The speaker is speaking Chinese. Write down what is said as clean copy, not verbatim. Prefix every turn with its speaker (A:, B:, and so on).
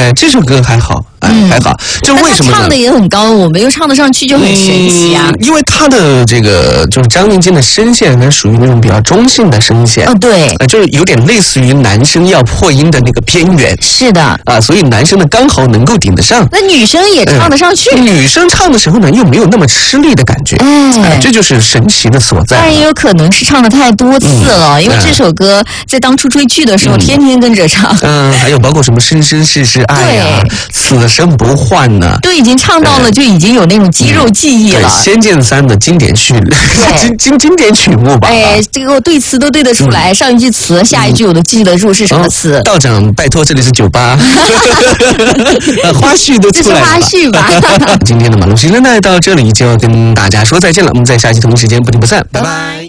A: 这首歌还好，还好。这为什么呢？
B: 唱的也很高，我们又唱得上去，就很神奇啊。
A: 因为他的这个就是张宁静的声线，它属于那种比较中性的声线。
B: 对，
A: 就是有点类似于男生要破音的那个边缘。
B: 是的
A: 啊，所以男生呢刚好能够顶得上。
B: 那女生也唱得上去。
A: 女生唱的时候呢，又没有那么吃力的感觉。这就是神奇的所在。
B: 当然也有可能是唱得太多次了，因为这首歌在当初追剧的时候，天天跟着唱。
A: 还有包括什么生生世世爱啊，此生不换呢，
B: 都已经唱到了，就已经有那种肌肉记忆了。
A: 对，《仙剑3》的经典经典曲目吧。
B: 这个我对词都对得出来，上一句词，下一句我都记得住是什么词。
A: 道长，拜托，这里是酒吧。花絮都出来了。这是
B: 花絮吧？
A: 今天的马路新生代到这里就要跟大家说再见了，我们在下期同一时间不见不散，拜拜。